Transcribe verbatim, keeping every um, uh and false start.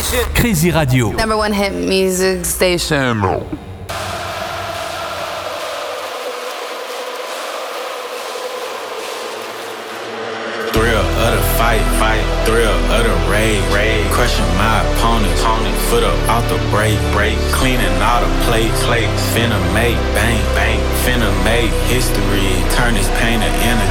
station. Crazy Radio. Number one hit music station. Thrill of the fight, fight, thrill of the raid, raid. Crushing my opponents, opponent, foot up out the break, break. Cleaning all the plates, plates. Finna make bang, bang. Finna make history, turn this pain to energy.